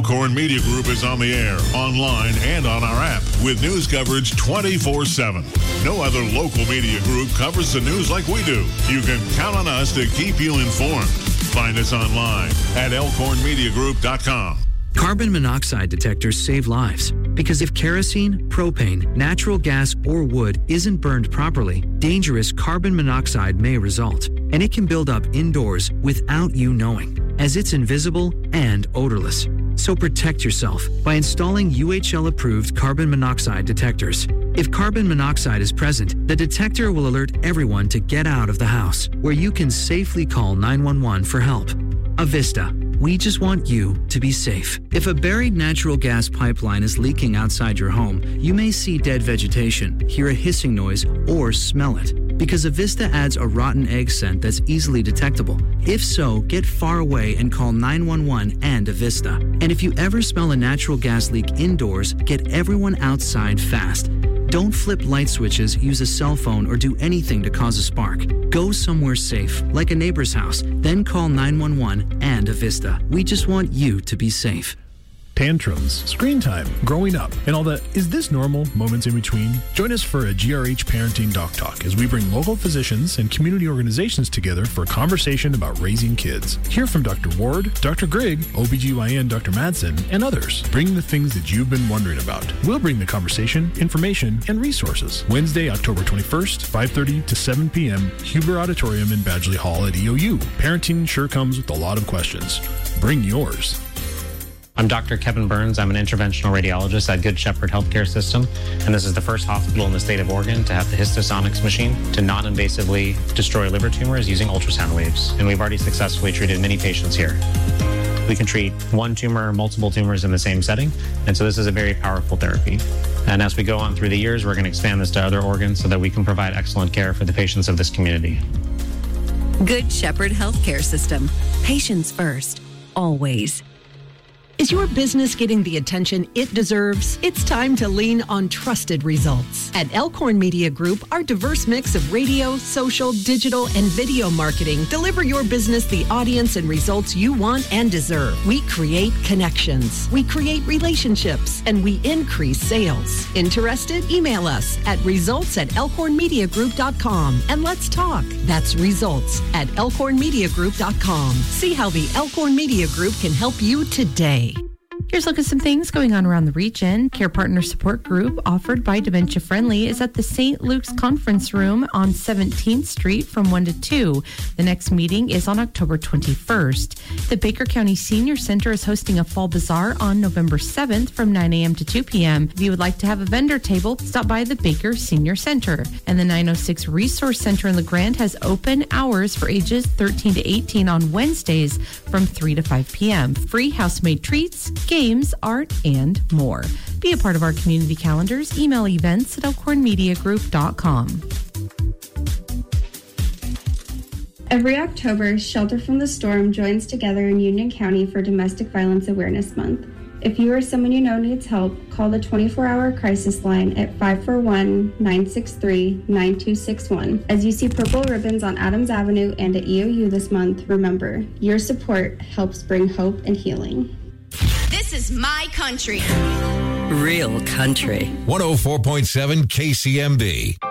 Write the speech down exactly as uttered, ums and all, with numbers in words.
Elkhorn Media Group is on the air, online, and on our app with news coverage twenty-four seven. No other local media group covers the news like we do. You can count on us to keep you informed. Find us online at elkhorn media group dot com. Carbon monoxide detectors save lives because if kerosene, propane, natural gas, or wood isn't burned properly, dangerous carbon monoxide may result, and it can build up indoors without you knowing, as it's invisible and odorless. So protect yourself by installing U H L-approved carbon monoxide detectors. If carbon monoxide is present, the detector will alert everyone to get out of the house, where you can safely call nine one one for help. Avista. We just want you to be safe. If a buried natural gas pipeline is leaking outside your home, you may see dead vegetation, hear a hissing noise, or smell it, because Avista adds a rotten egg scent that's easily detectable. If so, get far away and call nine one one and Avista. And if you ever smell a natural gas leak indoors, get everyone outside fast. Don't flip light switches, use a cell phone, or do anything to cause a spark. Go somewhere safe, like a neighbor's house, then call nine one one and Avista. We just want you to be safe. Tantrums, screen time, growing up, and all the is this normal moments in between. Join us for a G R H Parenting Doc Talk as we bring local physicians and community organizations together for a conversation about raising kids. Hear from Doctor Ward, Doctor Grigg, O B G Y N Doctor Madsen, and others. Bring the things that you've been wondering about. We'll bring the conversation, information, and resources. Wednesday, October twenty-first, five thirty to seven p.m., Huber Auditorium in Badgley Hall at E O U. Parenting sure comes with a lot of questions. Bring yours. I'm Doctor Kevin Burns. I'm an interventional radiologist at Good Shepherd Healthcare System, and this is the first hospital in the state of Oregon to have the Histosonics machine to non-invasively destroy liver tumors using ultrasound waves, and we've already successfully treated many patients here. We can treat one tumor or multiple tumors in the same setting, and so this is a very powerful therapy. And as we go on through the years, we're going to expand this to other organs so that we can provide excellent care for the patients of this community. Good Shepherd Healthcare System. Patients first, always. Is your business getting the attention it deserves? It's time to lean on trusted results. At Elkhorn Media Group, our diverse mix of radio, social, digital, and video marketing deliver your business the audience and results you want and deserve. We create connections, we create relationships, and we increase sales. Interested? Email us at results at elkhorn media group dot com and let's talk. That's results at elkhorn media group dot com. See how the Elkhorn Media Group can help you today. Here's a look at some things going on around the region. Care Partner Support Group, offered by Dementia Friendly, is at the Saint Luke's Conference Room on seventeenth Street from one to two. The next meeting is on October twenty-first. The Baker County Senior Center is hosting a fall bazaar on November seventh from nine a.m. to two p.m. If you would like to have a vendor table, stop by the Baker Senior Center. And the nine oh six Resource Center in LeGrand has open hours for ages thirteen to eighteen on Wednesdays from three to five p.m. Free house-made treats, games, art, and more. Be a part of our community calendars. Email events at elkhorn media group dot com. Every October, Shelter from the Storm joins together in Union County for Domestic Violence Awareness Month. If you or someone you know needs help, call the twenty-four hour crisis line at five four one, nine six three, nine two six one. As you see purple ribbons on Adams Avenue and at E O U this month, remember, your support helps bring hope and healing. This is my country. Real country. one oh four point seven K C M B.